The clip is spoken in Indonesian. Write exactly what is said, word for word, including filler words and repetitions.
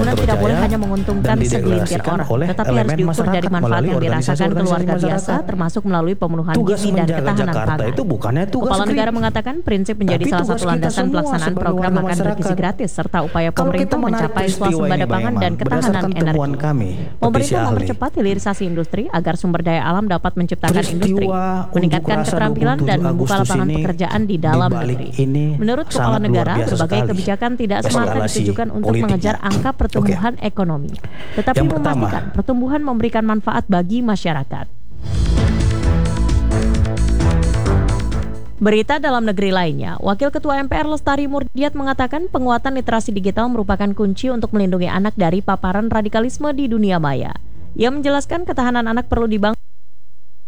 pembangunan tidak boleh hanya menguntungkan segelintir orang, tetapi harus diukur dari manfaat yang dirasakan keluarga biasa, termasuk melalui pemenuhan gizi dan ketahanan pangan. Itu bukannya tugas Kepala negara mengatakan prinsip menjadi salah satu landasan pelaksanaan program makan bergizi gratis serta upaya pemerintah mencapai swasembada pangan dan ketahanan energi. Kami, pemerintah mempercepat hilirisasi industri agar sumber daya alam dapat menciptakan industri, meningkatkan keterampilan dan membuka lapangan pekerjaan di dalam negeri. Menurut Kepala Negara, berbagai kebijakan tidak semata ditujukan untuk mengejar angka pertumbuhan okay. ekonomi, tetapi memastikan pertumbuhan memberikan manfaat bagi masyarakat. Berita dalam negeri lainnya, Wakil Ketua M P R Lestari Murdiat mengatakan penguatan literasi digital merupakan kunci untuk melindungi anak dari paparan radikalisme di dunia maya. Ia menjelaskan ketahanan anak perlu dibangun